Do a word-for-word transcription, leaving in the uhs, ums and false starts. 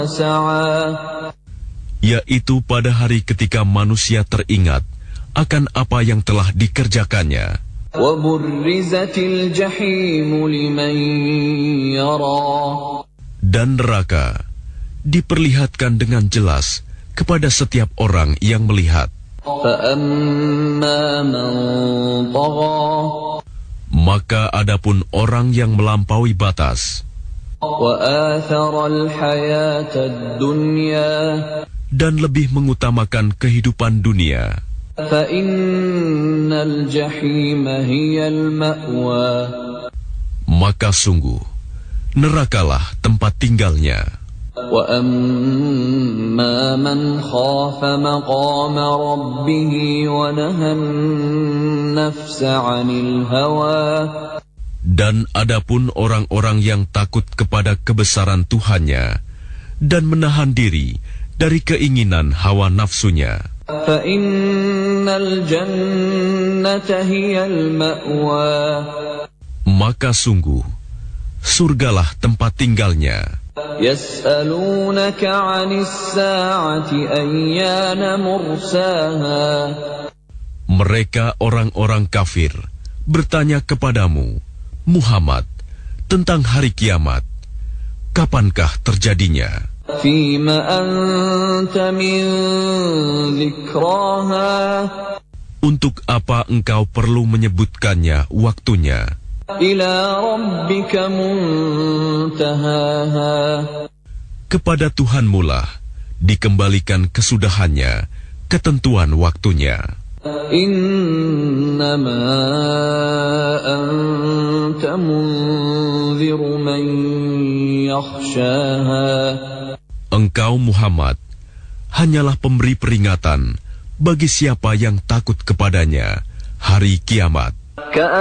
yaitu pada hari ketika manusia teringat akan apa yang telah dikerjakannya. Dan neraka diperlihatkan dengan jelas kepada setiap orang yang melihat. Maka adapun orang yang melampaui batas dan lebih mengutamakan kehidupan dunia, maka sungguh nerakalah tempat tinggalnya. Dan adapun orang-orang yang takut kepada kebesaran Tuhannya dan menahan diri dari keinginan hawa nafsunya, maka sungguh surgalah tempat tinggalnya. Mereka orang-orang kafir bertanya kepadamu, Muhammad, tentang hari kiamat. Kapankah terjadinya? Untuk apa engkau perlu menyebutkannya waktunya? Kepada Tuhanmu lah dikembalikan kesudahannya, ketentuan waktunya. Innama anta munziru man yakhshaha. Engkau Muhammad hanyalah pemberi peringatan bagi siapa yang takut kepadanya hari kiamat.